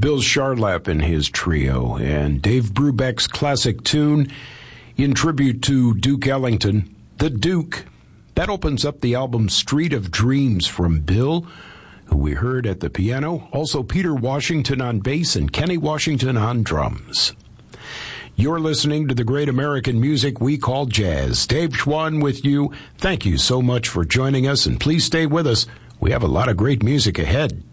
Bill Charlap and his trio, and Dave Brubeck's classic tune in tribute to Duke Ellington, The Duke. That opens up the album Street of Dreams from Bill, who we heard at the piano. Also Peter Washington on bass and Kenny Washington on drums. You're listening to the great American music we call jazz. Dave Schwann with you. Thank you so much for joining us, and please stay with us. We have a lot of great music ahead.